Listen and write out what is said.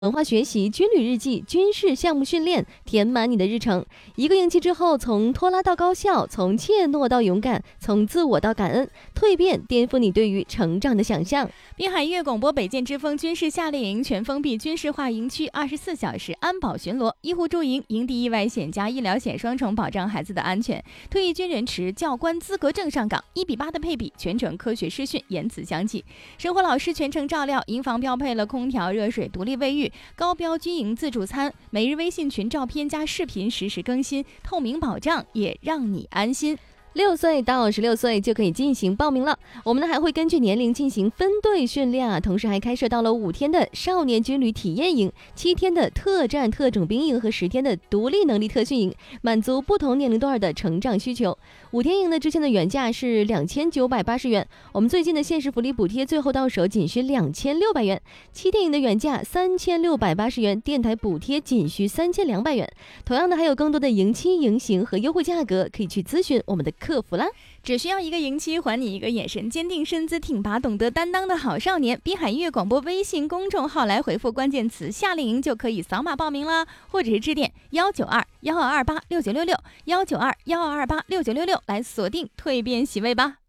文化学习、军旅日记、军事项目训练，填满你的日程。一个星期之后，从拖拉到高效，从怯懦到勇敢，从自我到感恩，蜕变颠覆你对于成长的想象。 滨海音乐广播北建之风军事夏令营全封闭军事化营区，24小时安保巡逻，医护驻营，营地意外险加医疗险双重保障孩子的安全。退役军人持教官资格证上岗，1:8的配比，全程科学师训，言辞相继。生活老师全程照料，营房标配了空调、热水、独立卫浴。高标军营自助餐，每日微信群照片加视频实时更新，透明保障也让你安心。 6岁到16岁就可以进行报名了。我们呢还会根据年龄进行分队训练啊，同时还开设到了5天的少年军旅体验营、7天的特战特种兵营和10天的独立能力特训营，满足不同年龄段的成长需求。5天营的之前的原价是2980元，我们最近的限时福利补贴最后到手仅需2600元。7天营的原价3680元，电台补贴仅需3200元。同样的还有更多的营期、营型和优惠价格，可以去咨询我们的客服啦。 只需要一个营期，还你一个眼神坚定、身姿挺拔、懂得担当的好少年。滨海音乐广播微信公众号来回复关键词夏令营就可以扫码报名啦，或者是致电192-1228-6966 192-1228-6966来锁定蜕变席位吧。